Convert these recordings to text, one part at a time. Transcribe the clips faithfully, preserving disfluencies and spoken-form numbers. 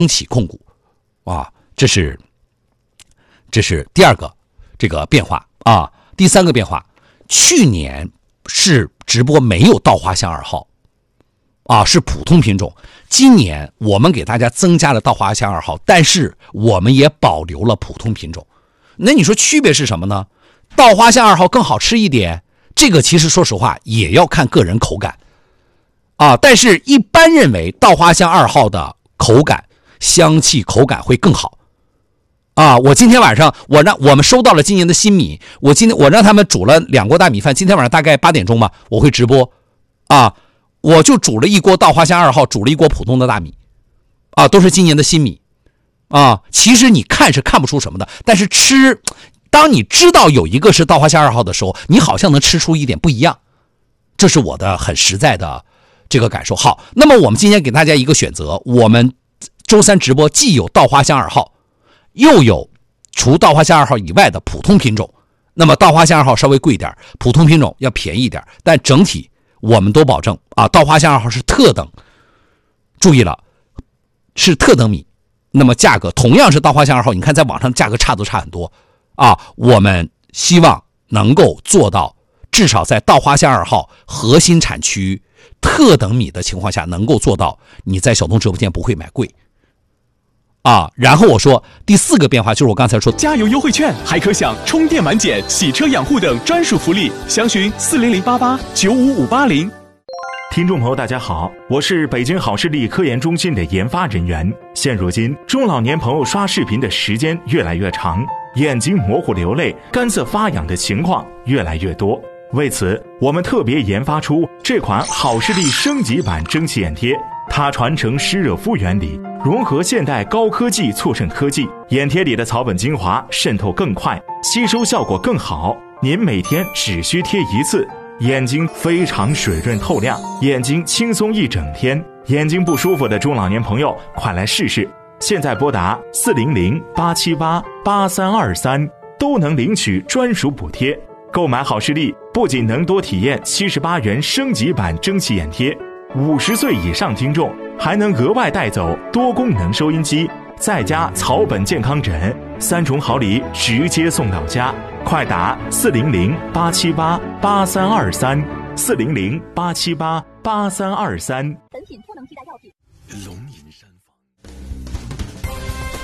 起控股啊，这是这是第二个这个变化啊。第三个变化，去年是直播没有稻花香二号啊，是普通品种。今年我们给大家增加了稻花香二号，但是我们也保留了普通品种。那你说区别是什么呢？稻花香二号更好吃一点，这个其实说实话也要看个人口感啊。但是一般认为稻花香二号的口感、香气、口感会更好啊。我今天晚上我让我们收到了今年的新米，我今天我让他们煮了两锅大米饭，今天晚上大概八点钟吧，我会直播啊。我就煮了一锅稻花香二号，煮了一锅普通的大米啊，都是今年的新米啊。其实你看是看不出什么的，但是吃，当你知道有一个是稻花香二号的时候，你好像能吃出一点不一样，这是我的很实在的这个感受。好，那么我们今天给大家一个选择，我们周三直播既有稻花香二号，又有除稻花香二号以外的普通品种。那么稻花香二号稍微贵一点，普通品种要便宜一点，但整体我们都保证啊，稻花香二号是特等，注意了，是特等米。那么价格同样是稻花香二号，你看在网上价格差都差很多啊。我们希望能够做到，至少在稻花香二号核心产区特等米的情况下，能够做到你在小东直播间不会买贵啊。然后我说第四个变化就是我刚才说， 加油优惠券还可享充电满减、洗车养护等专属福利，详询四零零八八九五五八零。 听众朋友大家好，我是北京好视力科研中心的研发人员。现如今中老年朋友刷视频的时间越来越长，眼睛模糊流泪、干涩发痒的情况越来越多。为此我们特别研发出这款好视力升级版蒸汽眼贴，它传承湿热敷原理，融合现代高科技促渗科技，眼贴里的草本精华渗透更快，吸收效果更好。您每天只需贴一次，眼睛非常水润透亮，眼睛轻松一整天。眼睛不舒服的中老年朋友快来试试，现在拨打四零零八七八八三二三都能领取专属补贴。购买好视力不仅能多体验七十八元升级版蒸汽眼贴，五十岁以上听众还能额外带走多功能收音机，再加草本健康枕，三重好礼直接送到家。快打四零零八七八八三二三，四零零八七八八三二三。 本品不能替代药品。 龙吟山房。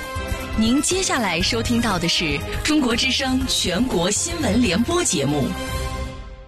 您接下来收听到的是中国之声全国新闻联播节目。